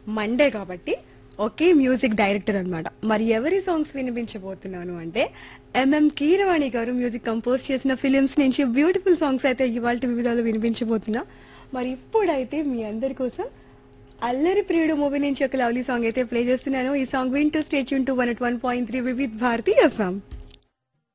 Monday కాబట్టి ఒకే music director అన్నమాట. మరి ఎవరి సాంగ్స్ వినిపించబోతున్నాను అంటే కీరవాణి గారు మ్యూజిక్ కంపోజ్ చేసిన ఫిలిమ్స్ నుంచి బ్యూటిఫుల్ సాంగ్స్ అయితే ఇవాళ వివిధాలు వినిపించబోతున్నా. మరి ఇప్పుడైతే మీ అందరి కోసం అల్లరి ప్రియుడు మూవీ నుంచి ఒక లవ్లీ సాంగ్ అయితే ప్లే చేస్తున్నాను. ఈ సాంగ్ వింటూ stay tune to 101.3 Vividh Bharati FM.